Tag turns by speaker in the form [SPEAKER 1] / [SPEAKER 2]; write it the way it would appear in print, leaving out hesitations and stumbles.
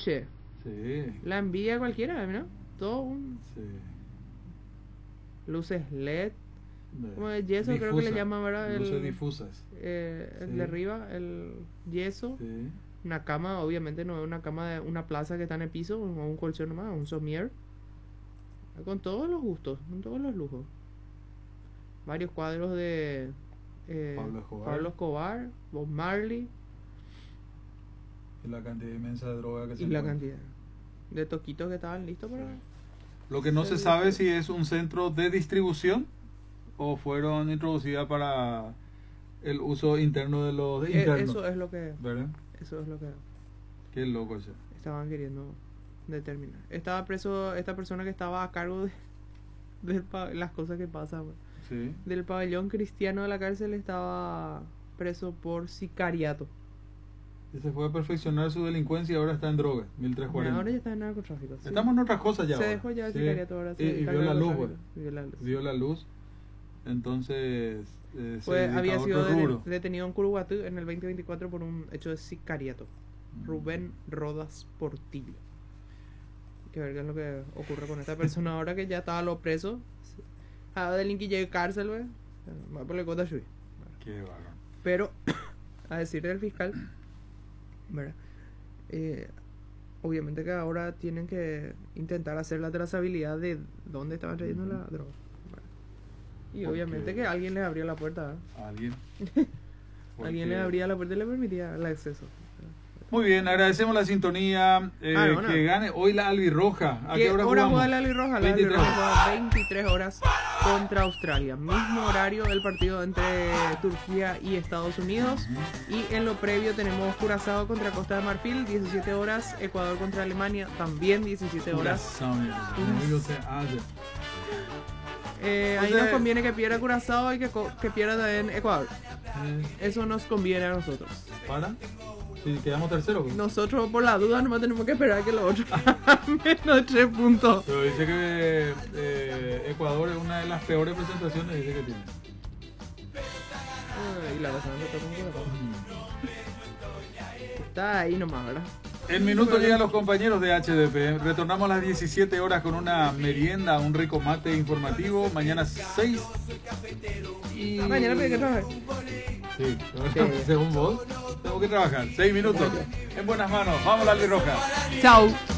[SPEAKER 1] che.
[SPEAKER 2] Sí.
[SPEAKER 1] La envidia cualquiera, ¿no? Todo un...
[SPEAKER 2] Sí.
[SPEAKER 1] Luces LED. Como de yeso creo que le llaman, ¿verdad?
[SPEAKER 2] Luces difusas.
[SPEAKER 1] El
[SPEAKER 2] Sí.
[SPEAKER 1] de arriba, el yeso.
[SPEAKER 2] Sí.
[SPEAKER 1] Una cama, obviamente no es una cama de una plaza que está en el piso, o un colchón nomás, un somier. Con todos los gustos, con todos los lujos. Varios cuadros de Pablo Escobar, Bob Marley.
[SPEAKER 2] Y la cantidad inmensa de droga que se
[SPEAKER 1] Y la
[SPEAKER 2] encuentra.
[SPEAKER 1] cantidad de toquitos que estaban listos para...
[SPEAKER 2] Lo que no se sabe si es un centro de distribución o fueron introducidas para el uso interno de los internos.
[SPEAKER 1] Eso es lo que...
[SPEAKER 2] ¿Verdad?
[SPEAKER 1] Eso es lo que
[SPEAKER 2] Qué loco eso.
[SPEAKER 1] estaban queriendo determinar. Estaba preso esta persona que estaba a cargo de las cosas que pasan.
[SPEAKER 2] Sí.
[SPEAKER 1] Del pabellón cristiano de la cárcel estaba preso por sicariato.
[SPEAKER 2] Y se fue a perfeccionar su delincuencia y ahora está en droga, 1340.
[SPEAKER 1] Ahora ya está en narcotráfico. Sí.
[SPEAKER 2] Estamos en otras cosas ya.
[SPEAKER 1] Se
[SPEAKER 2] ahora.
[SPEAKER 1] dejó ya el
[SPEAKER 2] Sí.
[SPEAKER 1] sicariato ahora.
[SPEAKER 2] Y vio la luz, güey.
[SPEAKER 1] Vio la luz.
[SPEAKER 2] Vio la luz. Entonces
[SPEAKER 1] Había
[SPEAKER 2] se
[SPEAKER 1] sido
[SPEAKER 2] dedicaba a otro rubro.
[SPEAKER 1] detenido en Curuguatú en el 2024 por un hecho de sicariato. Rubén Rodas Portillo. Hay que ver qué es lo que ocurre con esta persona ahora que ya estaba lo preso. A delinquir y cárcel, güey. Va por la cota shui.
[SPEAKER 2] Qué bárbaro.
[SPEAKER 1] Pero, a decir del fiscal, ¿verdad? Obviamente que ahora tienen que intentar hacer la trazabilidad de dónde estaban trayendo la droga. ¿Verdad? Y
[SPEAKER 2] Porque-
[SPEAKER 1] obviamente que alguien les abría la puerta.
[SPEAKER 2] Alguien.
[SPEAKER 1] Alguien les abría la puerta y le permitía el acceso.
[SPEAKER 2] Muy bien, agradecemos la sintonía.
[SPEAKER 1] No.
[SPEAKER 2] Que gane hoy la albirroja. ¿A qué hora
[SPEAKER 1] hora
[SPEAKER 2] jugamos?
[SPEAKER 1] juega la albirroja? La
[SPEAKER 2] 23.
[SPEAKER 1] albirroja juega 23 horas contra Australia. Mismo horario del partido entre Turquía y Estados Unidos. Y en lo previo tenemos Curazao contra Costa de Marfil, 17 horas. Ecuador contra Alemania, también 17 horas.
[SPEAKER 2] Curazao, mi amigo se hace.
[SPEAKER 1] Ahí
[SPEAKER 2] O sea,
[SPEAKER 1] nos conviene que pierda Curazao y que pierda también Ecuador. Eso nos conviene a nosotros.
[SPEAKER 2] ¿Para? Si quedamos terceros.
[SPEAKER 1] Nosotros por la duda nomás tenemos que esperar que los otros menos 3 puntos.
[SPEAKER 2] Pero dice que Ecuador es una de las peores presentaciones dice que tiene.
[SPEAKER 1] Y la razón no está con Curazao. Está ahí nomás, ¿verdad?
[SPEAKER 2] En minutos llegan los compañeros de HDP. Retornamos a las 17 horas con una merienda, un rico mate informativo. Mañana 6. Y...
[SPEAKER 1] Mañana hay que trabajar.
[SPEAKER 2] Sí, según vos, tengo que trabajar. 6 minutos. En buenas manos. Vamos a la albirroja.
[SPEAKER 1] Chao.